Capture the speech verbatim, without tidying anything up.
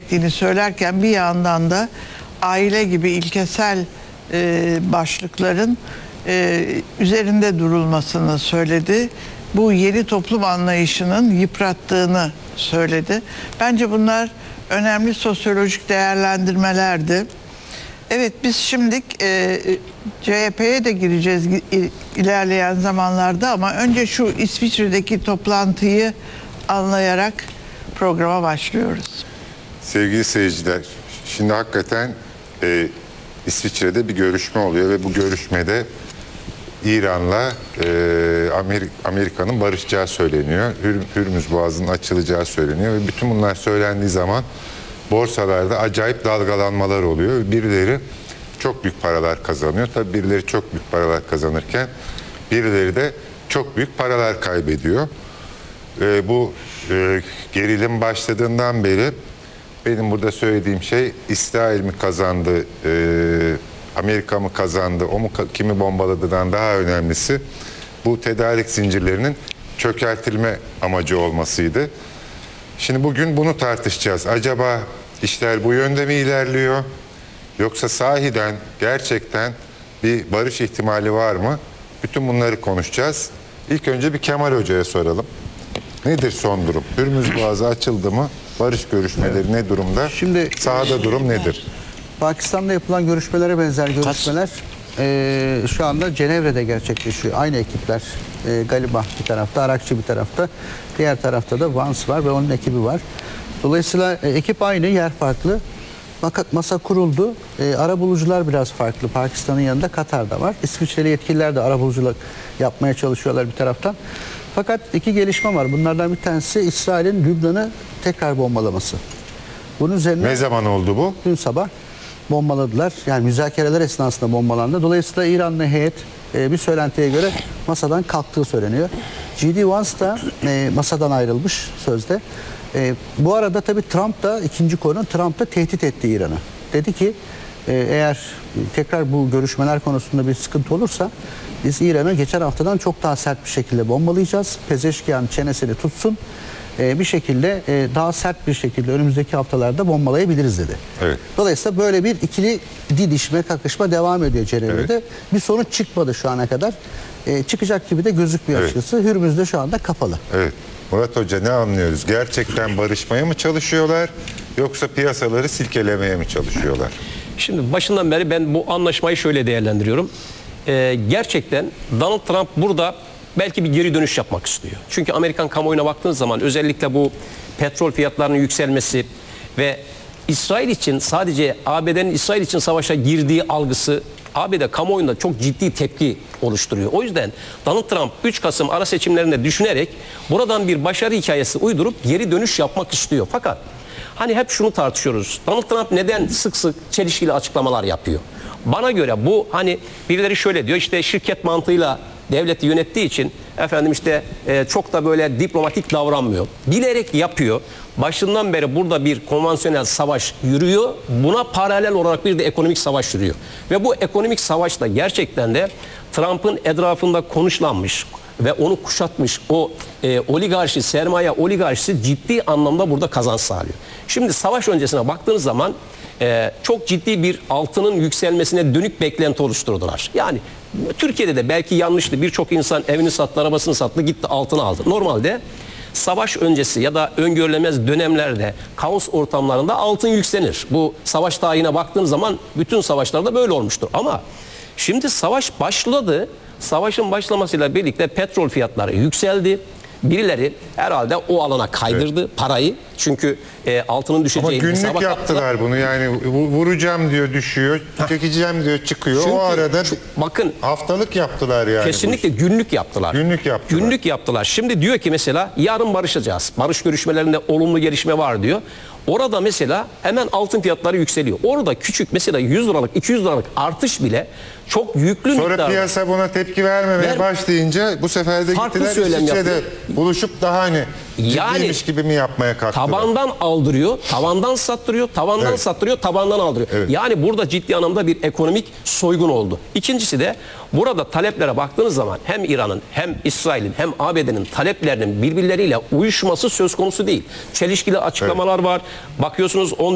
gerektiğini söylerken bir yandan da aile gibi ilkesel e, başlıkların e, üzerinde durulmasını söyledi. Bu yeni toplum anlayışının yıprattığını söyledi. Bence bunlar önemli sosyolojik değerlendirmelerdi. Evet, biz şimdi e, C H P'ye de gireceğiz ilerleyen zamanlarda ama önce şu İsviçre'deki toplantıyı anlayarak programa başlıyoruz. Sevgili seyirciler, şimdi hakikaten e, İsviçre'de bir görüşme oluyor ve bu görüşmede İran'la e, Amerik Amerika'nın barışacağı söyleniyor. Hür Hürmüz Boğazı'nın açılacağı söyleniyor ve bütün bunlar söylendiği zaman borsalarda acayip dalgalanmalar oluyor. Birileri çok büyük paralar kazanıyor. Tabii birileri çok büyük paralar kazanırken birileri de çok büyük paralar kaybediyor. E, bu e, gerilim başladığından beri benim burada söylediğim şey, İsrail mi kazandı, e, Amerika mı kazandı, o mu kimi bombaladığından daha önemlisi bu tedarik zincirlerinin çökertilme amacı olmasıydı. Şimdi bugün bunu tartışacağız. Acaba işler bu yönde mi ilerliyor? Yoksa sahiden gerçekten bir barış ihtimali var mı? Bütün bunları konuşacağız. İlk önce bir Kemal Hoca'ya soralım. Nedir son durum? Hürmüz Boğazı açıldı mı? Barış görüşmeleri evet. ne durumda? Şimdi sahada durum nedir? Pakistan'da yapılan görüşmelere benzer görüşmeler e, şu anda Cenevre'de gerçekleşiyor. Aynı ekipler, e, Galiba bir tarafta, Arakçı bir tarafta, diğer tarafta da Vance var ve onun ekibi var. Dolayısıyla e, ekip aynı, yer farklı. Fakat masa kuruldu. E, arabulucular biraz farklı. Pakistan'ın yanında Katar'da var. İsviçreli yetkililer de arabuluculuk yapmaya çalışıyorlar bir taraftan. Fakat iki gelişme var. Bunlardan bir tanesi İsrail'in Lübnan'ı tekrar bombalaması. Bunun üzerine ne zaman oldu bu? Dün sabah bombaladılar. Yani müzakereler esnasında bombalandı. Dolayısıyla İranlı heyet e, bir söylentiye göre masadan kalktığı söyleniyor. G D Vance da e, masadan ayrılmış sözde. E, bu arada tabii Trump da ikinci konu, Trump da tehdit etti İran'ı. Dedi ki e, eğer tekrar bu görüşmeler konusunda bir sıkıntı olursa biz İran'ı geçen haftadan çok daha sert bir şekilde bombalayacağız. Pezeşkiyan çenesini tutsun. Bir şekilde daha sert bir şekilde önümüzdeki haftalarda bombalayabiliriz dedi. Evet. Dolayısıyla böyle bir ikili didişme, kakışma devam ediyor Cenevre'de. Evet. Bir sonuç çıkmadı şu ana kadar. E, çıkacak gibi de gözükmüyor evet. açıkçası. Hürmüz de şu anda kapalı. Evet. Murat Hoca, ne anlıyoruz? Gerçekten barışmaya mı çalışıyorlar yoksa piyasaları silkelemeye mi çalışıyorlar? Şimdi başından beri ben bu anlaşmayı şöyle değerlendiriyorum. Ee, gerçekten Donald Trump burada belki bir geri dönüş yapmak istiyor. Çünkü Amerikan kamuoyuna baktığınız zaman özellikle bu petrol fiyatlarının yükselmesi ve İsrail için, sadece A B D'nin İsrail için savaşa girdiği algısı A B D kamuoyunda çok ciddi tepki oluşturuyor. O yüzden Donald Trump üç Kasım ara seçimlerinde düşünerek buradan bir başarı hikayesi uydurup geri dönüş yapmak istiyor. Fakat hani hep şunu tartışıyoruz. Donald Trump neden sık sık çelişkili açıklamalar yapıyor? Bana göre bu, hani birileri şöyle diyor, işte şirket mantığıyla devleti yönettiği için efendim işte e, çok da böyle diplomatik davranmıyor. Bilerek yapıyor. Başından beri burada bir konvansiyonel savaş yürüyor. Buna paralel olarak bir de ekonomik savaş yürüyor. Ve bu ekonomik savaşta gerçekten de Trump'ın etrafında konuşlanmış ve onu kuşatmış o e, oligarşi, sermaye oligarşisi ciddi anlamda burada kazanç sağlıyor. Şimdi savaş öncesine baktığınız zaman e, çok ciddi bir altının yükselmesine dönük beklenti oluşturdular. Yani Türkiye'de de belki yanlıştı. Birçok insan evini sattı, arabasını sattı, gitti altını aldı. Normalde savaş öncesi ya da öngörülemez dönemlerde, kaos ortamlarında altın yükselir. Bu savaş tarihine baktığınız zaman bütün savaşlarda böyle olmuştur. Ama şimdi savaş başladı. Savaşın başlamasıyla birlikte petrol fiyatları yükseldi. Birileri herhalde o alana kaydırdı evet. parayı. Çünkü e, altının düşeceği hesaba kattılar. Ama günlük yaptılar bunu. Yani vuracağım diyor düşüyor, çekeceğim diyor çıkıyor. Çünkü, o arada şu, bakın haftalık yaptılar yani. Kesinlikle günlük yaptılar. Günlük yaptılar. Günlük yaptılar. Şimdi diyor ki mesela yarın barışacağız. Barış görüşmelerinde olumlu gelişme var diyor. Orada mesela hemen altın fiyatları yükseliyor. Orada küçük mesela yüz liralık, iki yüz liralık artış bile çok yüklü miktarda. Sonra piyasa buna tepki vermemeye Ver, başlayınca bu sefer de gittiler İsviçre'de buluşup daha hani yani, gibi mi yapmaya kalktılar? Tabandan aldırıyor, tavandan sattırıyor, tavandan evet. sattırıyor, tabandan aldırıyor. Evet. Yani burada ciddi anlamda bir ekonomik soygun oldu. İkincisi de burada taleplere baktığınız zaman hem İran'ın hem İsrail'in hem A B D'nin taleplerinin birbirleriyle uyuşması söz konusu değil. Çelişkili açıklamalar evet. var. Bakıyorsunuz on